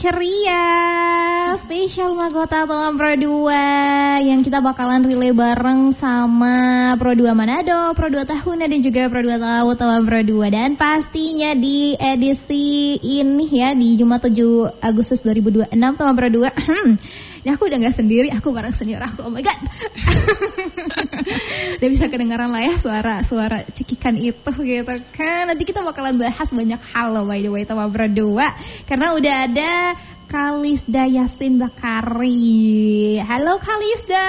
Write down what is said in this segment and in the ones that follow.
ceria spesial Mahkota Toma Pro 2 yang kita bakalan relay bareng sama Pro 2 Manado, Pro 2 Tahuna dan juga Pro 2 Laut Toma Pro 2. Dan pastinya di edisi ini ya, di Jumat 7 Agustus 2026 Toma Pro 2. Ini aku udah gak sendiri, aku bareng senior aku. Oh my god. Udah bisa kedengaran lah ya suara cekikan itu gitu kan. Nanti kita bakalan bahas banyak hal loh by the way Toma Pro 2. Karena udah ada Kalisda Yastin Bakari. Halo Kalisda.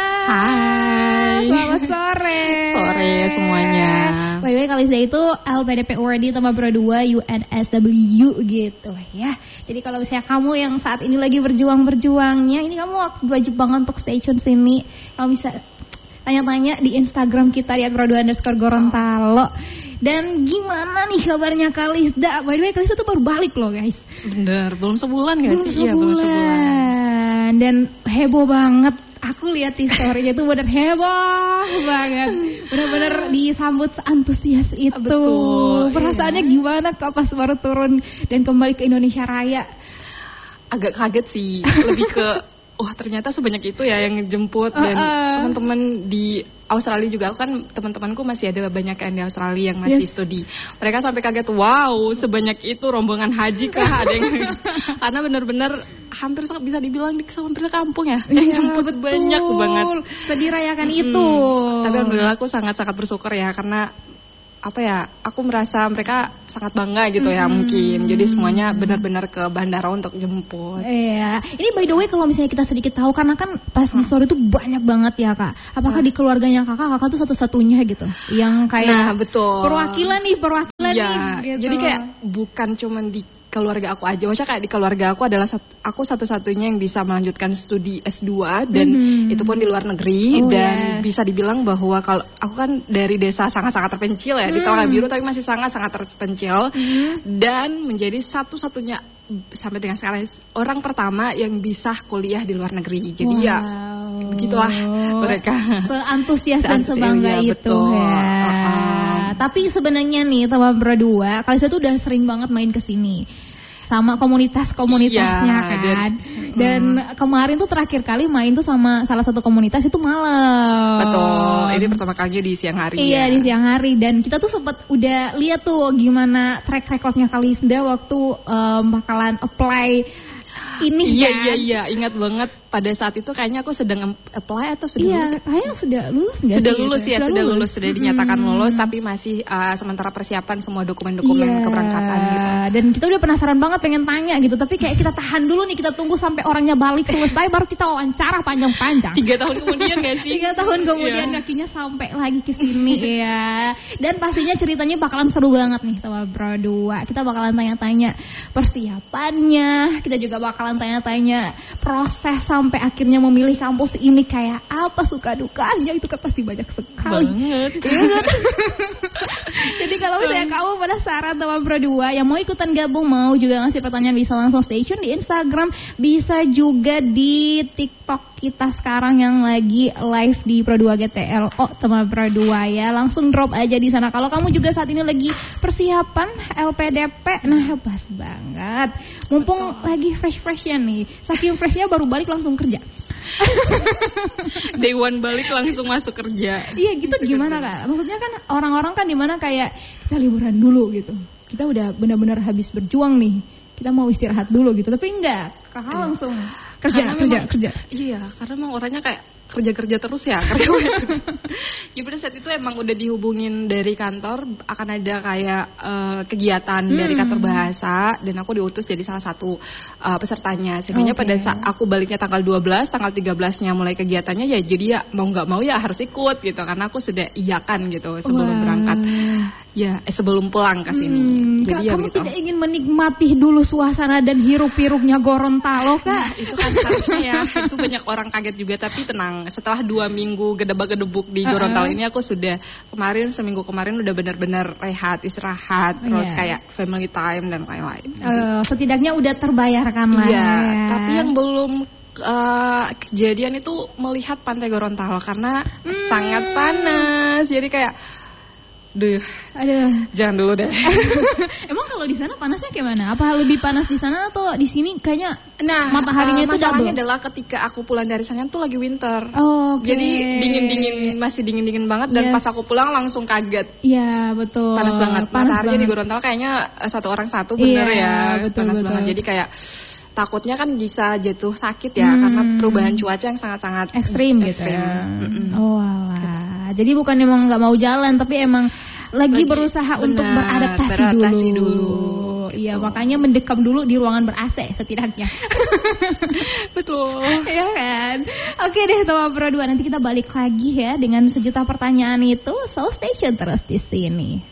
Hai. Selamat sore. Sore semuanya. By the way Kalisda itu LPDP Awardee Toma Pro 2 UNSW gitu ya. Jadi kalau misalnya kamu yang saat ini lagi berjuangnya, ini kamu wajib banget untuk stay tune sini. Kamu bisa tanya-tanya di Instagram kita di @pro2_Gorontalo. Dan gimana nih kabarnya Kalisda? By the way Kalisda tuh baru balik loh guys. Bener, belum sebulan gak sih? Iya belum sebulan. Dan heboh banget. Aku lihat di story-nya tuh bener heboh banget. Bener-bener disambut seantusias itu. Betul. Perasaannya gimana kok pas baru turun dan kembali ke Indonesia Raya? Agak kaget sih, lebih ke ternyata sebanyak itu ya yang jemput. Dan teman-teman di Australia juga, aku kan teman-temanku masih ada banyak yang di Australia yang masih studi. Mereka sampai kaget, wow sebanyak itu rombongan haji kah? Ada yang karena benar-benar hampir bisa dibilang di hampir kampung ya, yang jemput betul. Banyak banget. Sedih rayakan itu. Tapi alhamdulillah aku sangat-sangat bersyukur ya, karena aku merasa mereka sangat bangga gitu ya mungkin. Jadi semuanya benar-benar ke bandara untuk jemput. Iya. Ini by the way kalau misalnya kita sedikit tahu, karena kan pas di story itu banyak banget ya Kak. Apakah di keluarganya kakak tuh satu-satunya gitu yang kayak betul. perwakilan nih ya, gitu. Jadi kayak bukan cuman di keluarga aku aja, maksudnya kayak di keluarga aku adalah aku satu-satunya yang bisa melanjutkan studi S2 dan itu pun di luar negeri. Dan bisa dibilang bahwa kalau aku kan dari desa sangat-sangat terpencil ya, di Telaga Biru tapi masih sangat-sangat terpencil dan menjadi satu-satunya sampai dengan sekarang orang pertama yang bisa kuliah di luar negeri. Jadi ya begitulah mereka. Seantusias dan sebangga itu betul. Ya. Tapi sebenarnya nih Toma Pro 2, Kalisda tuh udah sering banget main ke sini sama komunitas-komunitasnya kan. Dan kemarin tuh terakhir kali main tuh sama salah satu komunitas itu malam. Betul. Ini pertama kalinya di siang hari. Iya, di siang hari. Dan kita tuh sempat udah lihat tuh gimana track recordnya Kalisda waktu bakalan apply ini kan. Iya, ingat banget pada saat itu kayaknya aku sedang apply atau sudah lulus. Iya, kayaknya sudah lulus enggak sih? Sudah lulus, sudah dinyatakan lulus, tapi masih sementara persiapan semua dokumen-dokumen keberangkatan gitu. Dan kita udah penasaran banget pengen tanya gitu, tapi kayak kita tahan dulu nih, kita tunggu sampai orangnya balik selesai baru kita wawancara panjang-panjang. 3 tahun kemudian gak sih? 3 tahun kemudian kakinya sampai lagi ke sini ya. Dan pastinya ceritanya bakalan seru banget nih Toma Pro 2. Kita bakalan tanya-tanya persiapannya, kita juga bakalan tanya-tanya proses sampai akhirnya memilih kampus ini kayak apa, suka dukanya itu kan pasti banyak sekali. Banget. Jadi kalau misalnya kamu penasaran Toma Pro 2 yang mau ikutan gabung, mau juga ngasih pertanyaan, bisa langsung stay tune di Instagram, bisa juga di TikTok kita sekarang yang lagi live di Pro 2 GTLO Toma Pro 2 ya. Langsung drop aja di sana. Kalau kamu juga saat ini lagi persiapan LPDP, nah pas banget. Mumpung lagi fresh-freshnya nih. Saking freshnya baru balik langsung kerja. Day one balik langsung masuk kerja. Iya gitu gimana Kak? Maksudnya kan orang-orang kan dimana kayak kita liburan dulu gitu. Kita udah benar-benar habis berjuang nih. Kita mau istirahat dulu gitu. Tapi enggak, Kakak langsung kerja. Iya, karena memang orangnya kayak kerja terus ya. Jadi pada saat itu emang udah dihubungin dari kantor akan ada kayak kegiatan dari kantor bahasa, dan aku diutus jadi salah satu pesertanya. Sehingga pada saat aku baliknya tanggal 12, tanggal 13-nya mulai kegiatannya ya, jadi ya mau nggak mau ya harus ikut gitu, karena aku sudah iyakan gitu sebelum berangkat. Ya, sebelum pulang ke sini. Jadi kamu ya begitu. Tidak ingin menikmati dulu suasana dan hiruk-pikuknya Gorontalo Kak? Nah, itu kan harusnya ya. Itu banyak orang kaget juga, tapi tenang. Setelah 2 minggu gedebak-gedebuk di Gorontalo ini, aku sudah seminggu kemarin udah benar-benar rehat, istirahat, terus kayak family time dan lain-lain. Setidaknya udah terbayarkan lah. Iya, tapi yang belum kejadian itu melihat Pantai Gorontalo karena sangat panas. Jadi kayak Aduh. Jangan dulu deh. Emang kalau di sana panasnya kayak mana? Apa lebih panas di sana atau di sini? Kayaknya mataharinya itu masalahnya double. adalah ketika aku pulang dari sana tuh lagi winter. Oke. Jadi masih dingin banget dan pas aku pulang langsung kaget. Iya, betul. Panas banget. Mataharinya di Gorontalo kayaknya satu orang satu, bener ya. Betul, panas banget. Jadi kayak takutnya kan bisa jatuh sakit ya karena perubahan cuaca yang sangat-sangat ekstrim gitu ya. Oh alah. Jadi bukan emang nggak mau jalan tapi emang lagi berusaha untuk beradaptasi dulu. Iya, makanya mendekam dulu di ruangan ber-AC setidaknya. Betul. Iya kan? Oke deh Teman Pro 2, nanti kita balik lagi ya dengan sejuta pertanyaan itu. Soul Station terus di sini.